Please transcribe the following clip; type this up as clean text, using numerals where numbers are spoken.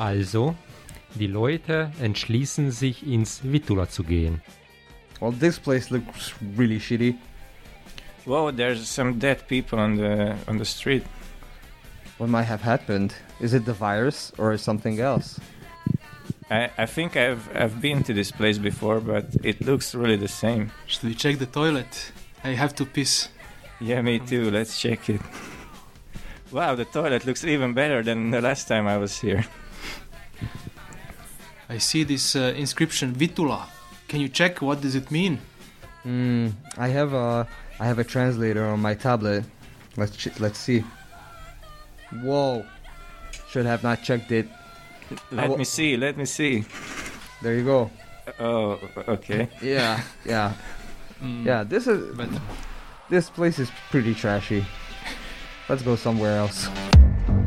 Also, die Leute entschließen sich, ins Vitula zu gehen. Well, this place looks really shitty. Whoa, there's some dead people on the street. What might have happened? Is it the virus or something else? I think I've been to this place before, but it looks really the same. Should we check the toilet? I have to piss. Yeah, me too. Let's check it. Wow, the toilet looks even better than the last time I was here. I see this inscription Vitula. Can you check what does it mean? I have a translator on my tablet. Let's see. Whoa. Should have not checked it. Let me see. There you go. Oh, okay. Yeah. Yeah, But this place is pretty trashy. Let's go somewhere else.